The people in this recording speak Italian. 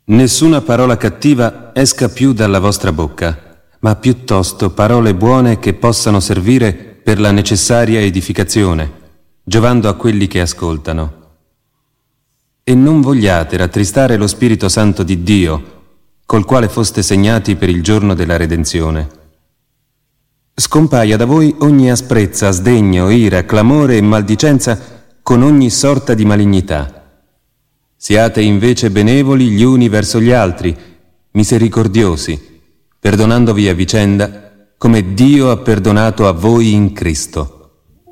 Nessuna parola cattiva esca più dalla vostra bocca, ma piuttosto parole buone che possano servire per la necessaria edificazione, giovando a quelli che ascoltano. E non vogliate rattristare lo Spirito Santo di Dio, col quale foste segnati per il giorno della redenzione. Scompaia da voi ogni asprezza, sdegno, ira, clamore e maldicenza con ogni sorta di malignità. Siate invece benevoli gli uni verso gli altri, misericordiosi, perdonandovi a vicenda, come Dio ha perdonato a voi in Cristo.